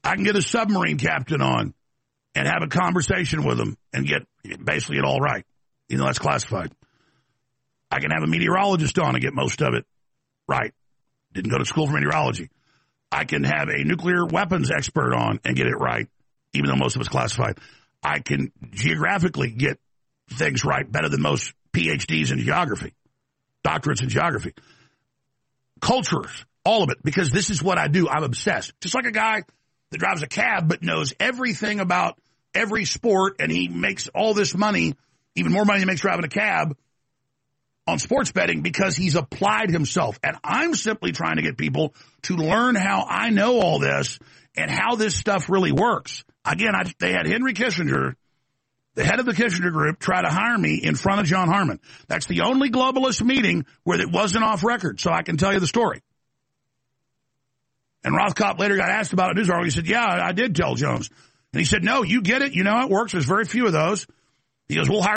I can get a submarine captain on and have a conversation with him and get basically it all right, even though that's classified. I can have a meteorologist on and get most of it right. Didn't go to school for meteorology. I can have a nuclear weapons expert on and get it right, even though most of it's classified. I can geographically get things right better than most PhDs in geography, doctorates in geography. Cultures, all of it, because this is what I do. I'm obsessed. Just like a guy that drives a cab but knows everything about every sport, and he makes all this money, even more money than he makes driving a cab, on sports betting because he's applied himself. And I'm simply trying to get people to learn how I know all this and how this stuff really works. Again, they had Henry Kissinger, the head of the Kissinger Group, try to hire me in front of John Harmon. That's the only globalist meeting where it wasn't off record, so I can tell you the story. And Rothkopf later got asked about it in his article. He said, yeah, I did tell Jones. And he said, no, you get it. You know how it works. There's very few of those. He goes, we'll hire